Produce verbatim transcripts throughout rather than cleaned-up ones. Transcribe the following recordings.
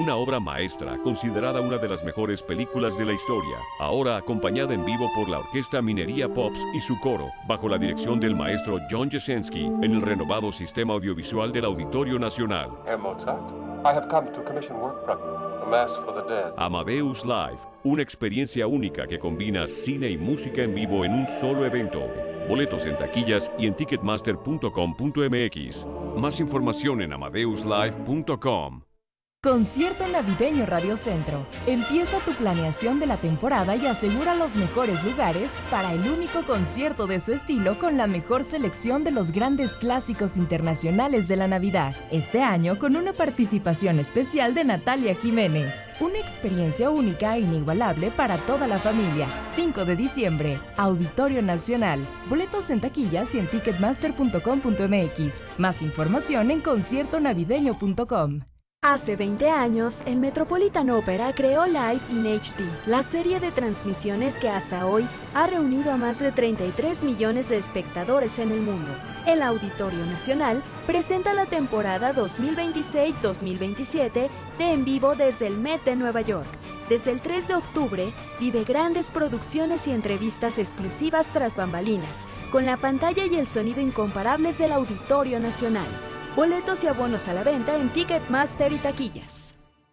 Una obra maestra, considerada una de las mejores películas de la historia, ahora acompañada en vivo por la Orquesta Minería Pops y su coro, bajo la dirección del maestro John Jasenski, en el renovado sistema audiovisual del Auditorio Nacional. Herr Mozart, I have come to commission work from you, A Mass for the Dead. Amadeus Live, una experiencia única que combina cine y música en vivo en un solo evento. Boletos en taquillas y en ticketmaster punto com punto m x. Más información en amadeus live punto com. Concierto Navideño Radio Centro. Empieza tu planeación de la temporada y asegura los mejores lugares para el único concierto de su estilo con la mejor selección de los grandes clásicos internacionales de la Navidad. Este año con una participación especial de Natalia Jiménez. Una experiencia única e inigualable para toda la familia. cinco de diciembre, Auditorio Nacional. Boletos en taquillas y en ticketmaster punto com punto m x. Más información en concierto navideño punto com. Hace veinte años, el Metropolitan Opera creó Live in H D, la serie de transmisiones que hasta hoy ha reunido a más de treinta y tres millones de espectadores en el mundo. El Auditorio Nacional presenta la temporada dos mil veintiséis dos mil veintisiete de En Vivo desde el Met de Nueva York. Desde el tres de octubre, vive grandes producciones y entrevistas exclusivas tras bambalinas, con la pantalla y el sonido incomparables del Auditorio Nacional. Boletos y abonos a la venta en Ticketmaster y taquillas.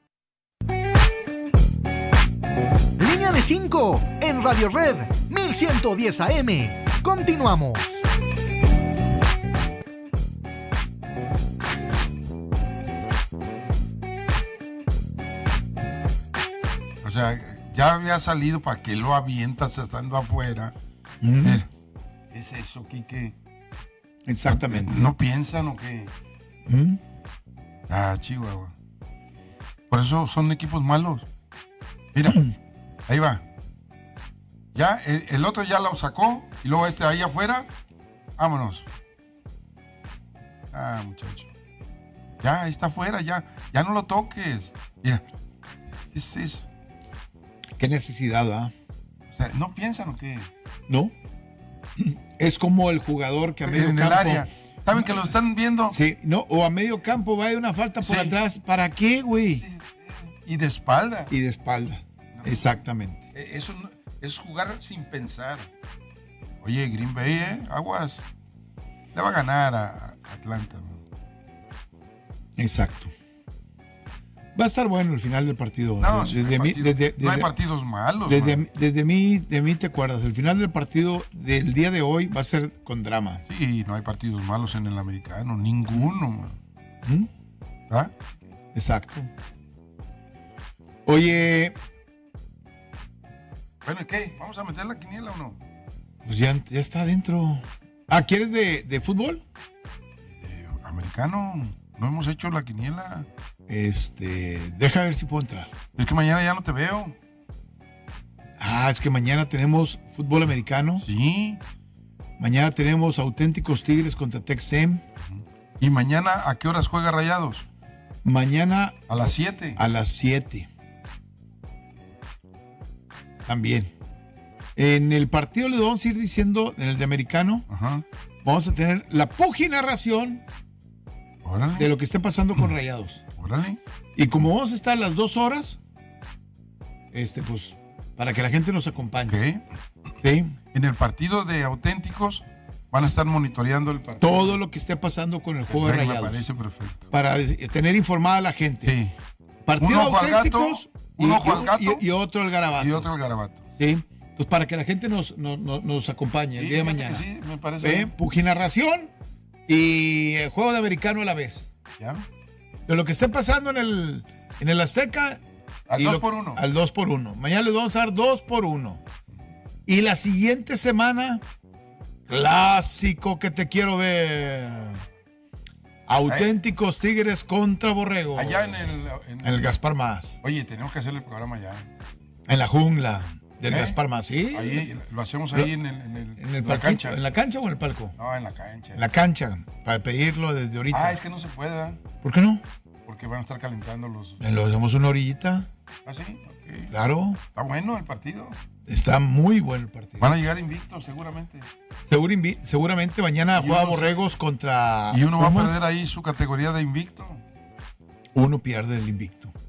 Línea de cinco en Radio Red mil ciento diez A M. Continuamos. O sea, ya había salido, ¿para que lo avientas estando afuera? Mm. Mira, ¿qué es eso, Quique? Exactamente. ¿No, no piensan o qué? ¿Mm? Ah, Chihuahua. Por eso son equipos malos. Mira, ahí va. Ya, el, el otro ya lo sacó y luego este ahí afuera. Vámonos. Ah, muchacho. Ya, ahí está afuera, ya. Ya no lo toques. Mira. ¿Qué es eso? ¿Qué necesidad, ah? O sea, ¿no piensan o qué? ¿No? Es como el jugador que a medio En campo... el área. ¿Saben que lo están viendo? Sí, no, o a medio campo va de una falta por Sí. atrás. ¿Para qué, güey? Sí, y de espalda. Y de espalda. No. Exactamente. Eh, Eso no- es jugar sin pensar. Oye, Green Bay, ¿eh? Aguas. Le va a ganar a, a Atlanta, ¿no? Exacto. Va a estar bueno el final del partido. No, desde, sí, no hay mí, partido- desde, no hay desde- partidos malos. desde, man. desde mí, de mí te acuerdas. El final del partido del día de hoy va a ser con drama. Sí, no hay partidos malos en el americano. Ninguno, man. ¿Mm? ¿Ah? Exacto. Oye, Bueno, ¿y qué? ¿Vamos a meter la quiniela o no? pues ya, ya está adentro. Ah, ¿quieres de, de fútbol? Eh, americano, no hemos hecho la quiniela. Este, deja ver si puedo entrar. Es que mañana ya no te veo. Ah, es que mañana tenemos fútbol americano. Sí. Mañana tenemos auténticos Tigres contra Texem. ¿Y mañana a qué horas juega Rayados? Mañana A las siete. a las siete. También. En el partido les vamos a ir diciendo, en el de americano, Ajá. vamos a tener la puginarración Órale. de lo que esté pasando con Rayados. Órale. Y como vamos a estar las dos horas, este, pues, para que la gente nos acompañe. Ok. ¿Sí? En el partido de auténticos van a estar monitoreando el partido. Todo lo que esté pasando con el juego de Me Rayados. parece perfecto. Para eh, tener informada a la gente. Sí. Partido Un ojo al auténticos gato, un y, ojo al y- gato y- y otro al garabato. Y otro el garabato. ¿Sí? Entonces, para que la gente nos, nos, nos- nos acompañe el Sí, día de fíjate mañana. que Sí, me parece. ¿Sí? bien. Puginarración y eh, juego de americano a la vez. ¿Ya? De lo que esté pasando en el, en el Azteca. Al y dos lo- por uno. Al dos por uno. Mañana les vamos a dar dos por uno. Y la siguiente semana, clásico que te quiero ver. Auténticos Tigres contra Borrego. Allá en el, en En el Gaspar Más. Oye, tenemos que hacer el programa allá. En la jungla del ¿Eh? Gaspar Más, ¿sí? Ahí lo hacemos ahí en, el, en, el, En el la palquito, cancha. ¿En la cancha o en el palco? No, en la cancha. En la cancha, para pedirlo desde ahorita. Ah, es que no se puede, ¿verdad? ¿Por qué no? Porque van a estar calentando los. Eh, Lo hacemos una orillita. ¿Ah, sí? Ok. Claro. Está bueno el partido. Está muy bueno el partido. Van a llegar invictos, seguramente. Seguro invi- seguramente mañana Y juega uno- Borregos contra Y uno va a Pumas. perder ahí su categoría de invicto. Uno pierde el invicto.